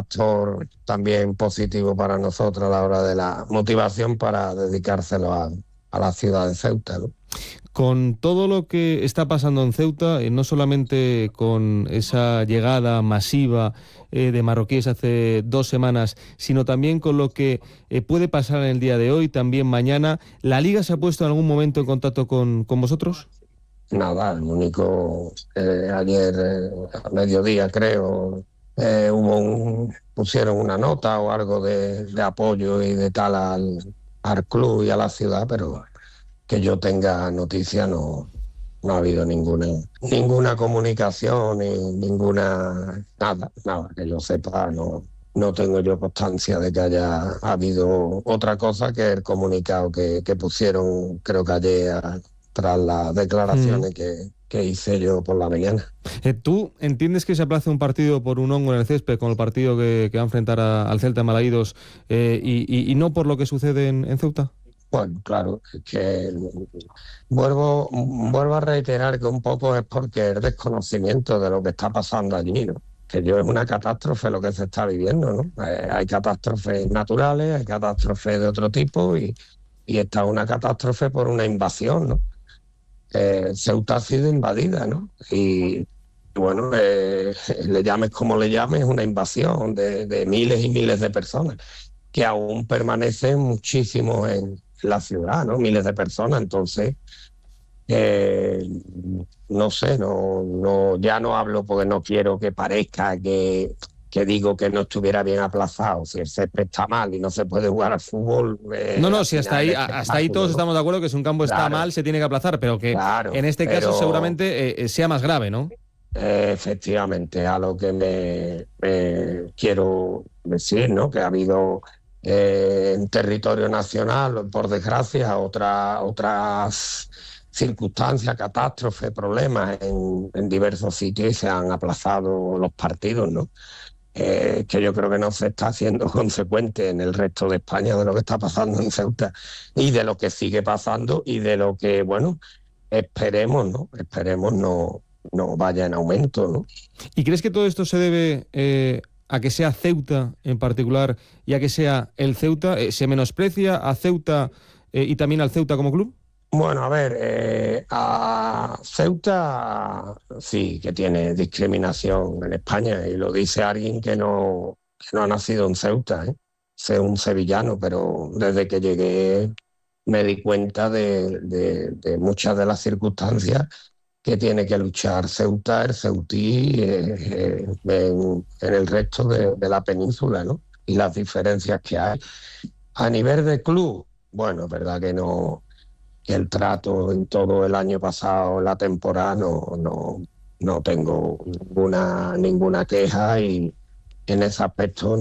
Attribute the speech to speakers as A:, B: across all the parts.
A: factor también positivo para nosotros a la hora de la motivación para dedicárselo a la ciudad de Ceuta, ¿no?
B: Con todo lo que está pasando en Ceuta, no solamente con esa llegada masiva de marroquíes hace 2 semanas, sino también con lo que puede pasar en el día de hoy, también mañana, ¿la Liga se ha puesto en algún momento en contacto con vosotros?
A: Nada, el único, ayer a mediodía creo, pusieron una nota o algo de apoyo y de tal al club y a la ciudad, pero que yo tenga noticia no ha habido ninguna comunicación ni nada que yo sepa, no tengo yo constancia de que haya habido otra cosa que el comunicado que pusieron, creo que ayer, tras las declaraciones que hice yo por la mañana.
B: ¿Tú entiendes que se aplace un partido por un hongo en el césped con el partido que va a enfrentar al Celta en Malaídos y no por lo que sucede en Ceuta?
A: Bueno, claro, es que vuelvo a reiterar que un poco es porque el desconocimiento de lo que está pasando allí, ¿no? Que es una catástrofe lo que se está viviendo, ¿no? Hay catástrofes naturales, hay catástrofes de otro tipo y esta es una catástrofe por una invasión, ¿no? Ceuta ha sido invadida, ¿no? Y bueno, le llames como le llames, es una invasión de miles y miles de personas que aún permanecen muchísimo en la ciudad, ¿no? Miles de personas, entonces, no sé, ya no hablo porque no quiero que parezca que digo que no estuviera bien aplazado. Si el césped está mal y no se puede jugar al fútbol,
B: No,
A: al
B: si
A: final el
B: hasta ahí todos
A: espectáculo, ¿no?
B: estamos de acuerdo que si un campo está
A: Claro,
B: mal se tiene que aplazar, pero que en
A: claro,
B: este caso
A: pero
B: seguramente sea más grave, ¿no?
A: efectivamente, a lo que me quiero decir, ¿no? Que ha habido en territorio nacional, por desgracia, otras circunstancias, catástrofes, problemas en diversos sitios y se han aplazado los partidos, ¿no? Que yo creo que no se está haciendo consecuente en el resto de España de lo que está pasando en Ceuta y de lo que sigue pasando y de lo que, bueno, esperemos, ¿no? Esperemos no vaya en aumento, ¿no?
B: ¿Y crees que todo esto se debe a que sea Ceuta en particular y a que sea el Ceuta? ¿Se menosprecia a Ceuta y también al Ceuta como club?
A: Bueno, a ver, a Ceuta sí que tiene discriminación en España y lo dice alguien que no ha nacido en Ceuta, ¿eh? Sé un sevillano, pero desde que llegué me di cuenta de muchas de las circunstancias que tiene que luchar Ceuta, el Ceutí, en el resto de la península, ¿no? Y las diferencias que hay. A nivel de club, bueno, es verdad que no, que el trato en todo el año pasado, la temporada, no tengo ninguna queja y en ese aspecto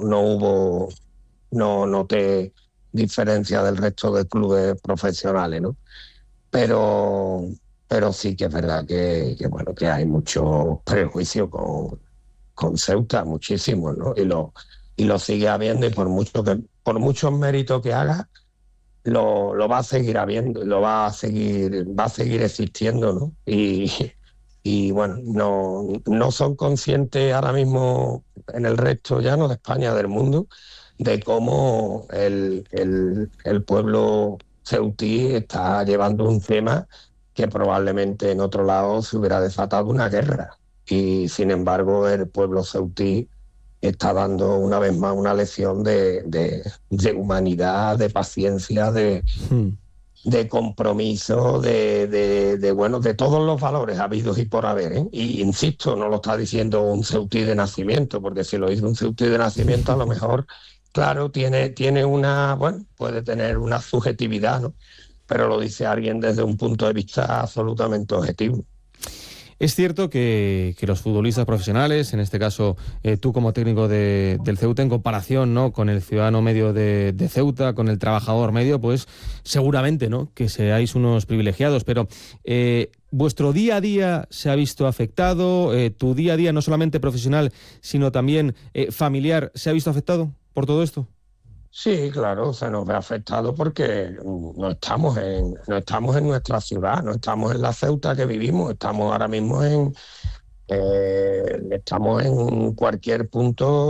A: no noté diferencia del resto de clubes profesionales, ¿no? Pero, pero sí que es verdad bueno, que hay mucho prejuicio con Ceuta, muchísimo, ¿no? Y lo sigue habiendo y por muchos méritos que haga, lo va a seguir habiendo, va a seguir existiendo, ¿no? Y bueno, no son conscientes ahora mismo en el resto ya no de España, del mundo, de cómo el pueblo ceutí está llevando un tema que probablemente en otro lado se hubiera desatado una guerra. Y sin embargo, el pueblo ceutí está dando una vez más una lección de humanidad, de paciencia,
B: Hmm.
A: de compromiso, bueno, de todos los valores habidos y por haber, ¿eh? Y insisto, no lo está diciendo un ceutí de nacimiento, porque si lo dice un ceutí de nacimiento, a lo mejor, claro, tiene bueno, puede tener una subjetividad, ¿no? Pero lo dice alguien desde un punto de vista absolutamente objetivo.
B: Es cierto que los futbolistas profesionales, en este caso tú como técnico del Ceuta, en comparación, ¿no?, con el ciudadano medio de Ceuta, con el trabajador medio, pues seguramente, ¿no?, que seáis unos privilegiados, pero ¿vuestro día a día se ha visto afectado? ¿Tu día a día, no solamente profesional, sino también familiar, se ha visto afectado por todo esto?
A: Sí, claro, se nos ve afectado porque no estamos en nuestra ciudad, no estamos en la Ceuta que vivimos, estamos ahora mismo estamos en cualquier punto